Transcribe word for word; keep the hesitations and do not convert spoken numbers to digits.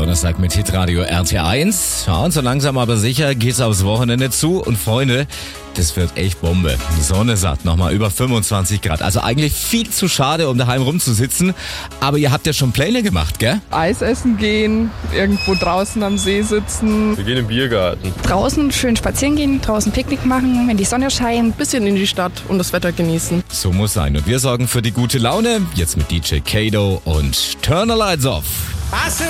Donnerstag mit Hitradio R T eins. Ja, und so langsam aber sicher geht's aufs Wochenende zu. Und Freunde, das wird echt Bombe. Sonne satt, nochmal über fünfundzwanzig Grad. Also eigentlich viel zu schade, um daheim rumzusitzen. Aber ihr habt ja schon Pläne gemacht, gell? Eis essen gehen, irgendwo draußen am See sitzen. Wir gehen im Biergarten. Draußen schön spazieren gehen, draußen Picknick machen, wenn die Sonne scheint. Bisschen in die Stadt und das Wetter genießen. So muss sein. Und wir sorgen für die gute Laune. Jetzt mit D J Kato und Turn the Lights Off.